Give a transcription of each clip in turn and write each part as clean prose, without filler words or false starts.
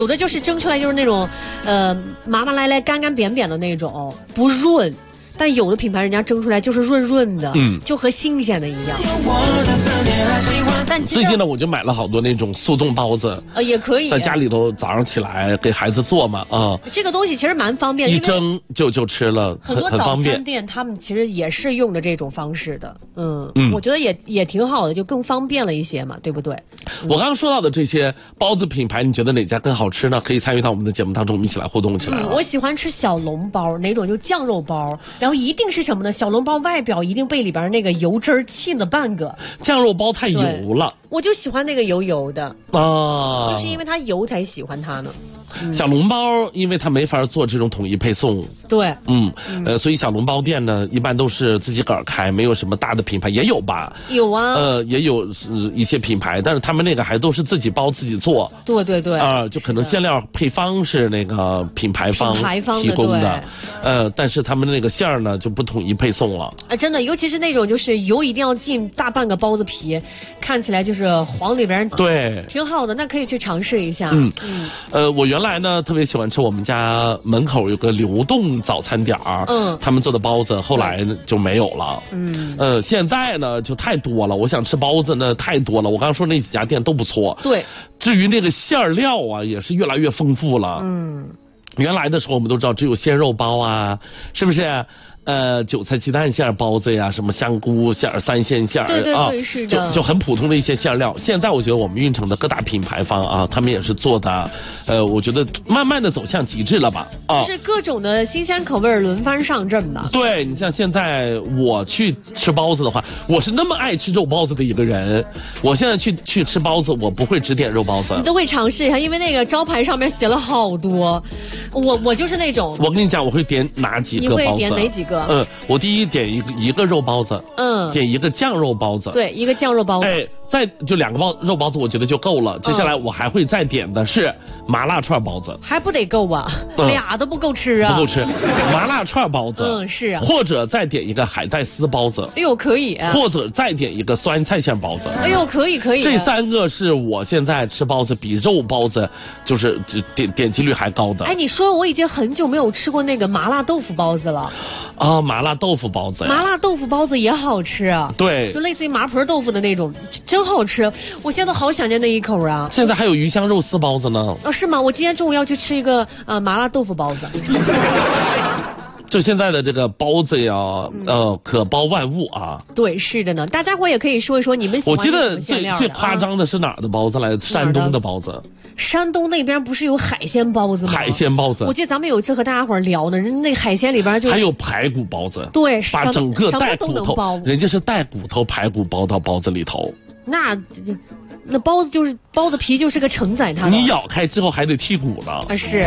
有的就是蒸出来就是那种麻麻赖赖、干干扁扁的那种，不润。但有的品牌人家蒸出来就是润润的，就和新鲜的一样。但最近呢，我就买了好多那种速冻包子， 也可以在家里头早上起来给孩子做嘛， 这个东西其实蛮方便的， 一蒸就吃了， 很多早餐店他们其实也是用的这种方式的，我觉得也挺好的，就更方便了一些嘛，对不对？ 我刚刚说到的这些包子品牌，你觉得哪家更好吃呢？可以参与到我们的节目当中，我们一起来互动起来。 我喜欢吃小笼包，哪种就酱肉包，然后一定是什么呢？小笼包外表一定被里边那个油汁儿浸了半个。 酱肉包太油了， 我就喜欢那个油油的啊，就是因为它油才喜欢它呢。 小笼包因为它没法做这种统一配送， 对， 所以小笼包店呢一般都是自己个儿开，没有什么大的品牌，也有吧？ 有啊， 也有一些品牌，但是他们那个还都是自己包自己做。 对对对， 就可能馅料配方是那个品牌方提供的，但是他们那个馅儿呢就不统一配送了。 真的，尤其是那种就是油一定要进大半个包子皮，看起来就是黄里边， 对， 挺好的，那可以去尝试一下。 我原来呢特别喜欢吃我们家门口有个流动早餐点儿，他们做的包子，后来就没有了。现在呢就太多了，我想吃包子呢太多了。我刚刚说那几家店都不错。 对， 至于那个馅料啊，也是越来越丰富了。原来的时候我们都知道只有鲜肉包啊，是不是？韭菜鸡蛋馅包子呀，什么香菇馅、三鲜馅对，是的， 就很普通的一些馅料。现在我觉得我们运城的各大品牌方啊，他们也是做的，我觉得慢慢的走向极致了吧？ 就是各种的新鲜口味轮番上阵吧。 对，你像现在我去吃包子的话，我是那么爱吃肉包子的一个人，我现在去吃包子，我不会只点肉包子， 你都会尝试一下，因为那个招牌上面写了好多。我就是那种， 我跟你讲，我会点哪几个包子？ 你会点哪几个？ 我第一点一个肉包子，点一个酱肉包子， 对，一个酱肉包子， 再就2个肉包子，我觉得就够了。接下来我还会再点的是麻辣串包子， 还不得够啊？俩都不够吃啊！ 不够吃，麻辣串包子， 是啊， 或者再点一个海带丝包子， 哎呦可以， 或者再点一个酸菜馅包子， 哎呦可以。 这3个是我现在吃包子比肉包子就是点击率还高的。 你说我已经很久没有吃过那个麻辣豆腐包子了。 麻辣豆腐包子， 麻辣豆腐包子也好吃啊， 对， 就类似于麻婆豆腐的那种，真好吃。我现在都好想念那一口啊。 现在还有鱼香肉丝包子呢。 是吗？我今天中午要去吃一个麻辣豆腐包子。 就现在的这个包子呀，可包万物啊。 对，是的呢。大家伙也可以说一说你们喜欢什么馅料的。 我记得最夸张的是哪儿的包子来？山东的包子。 山东那边不是有海鲜包子吗？ 海鲜包子。 我记得咱们有一次和大家伙聊呢，人那海鲜里边就还有排骨包子。 对， 把整个带骨头， 人家是带骨头排骨包到包子里头。 那包子皮就是个承载它的。 你咬开之后还得剔骨呢。 是。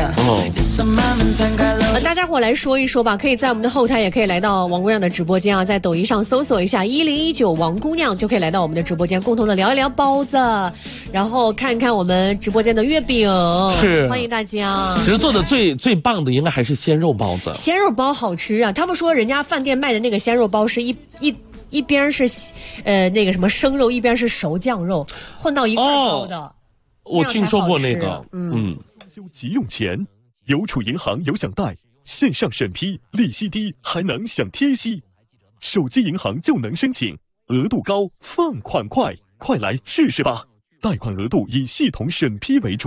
大家伙来说一说吧，可以在我们的后台，也可以来到王姑娘的直播间啊，在抖音上搜索一下1019王姑娘，就可以来到我们的直播间，共同的聊一聊包子，然后看一看我们直播间的月饼。 是， 欢迎大家。 其实做的最棒的应该还是鲜肉包子。 鲜肉包好吃啊！他们说人家饭店卖的那个鲜肉包是一边是那个什么生肉，一边是熟酱肉混到一块包的。 我听说过那个。 修急用钱，邮储银行有享贷，线上审批，利息低，还能享贴息。手机银行就能申请，额度高，放款快，快来试试吧！贷款额度以系统审批为主。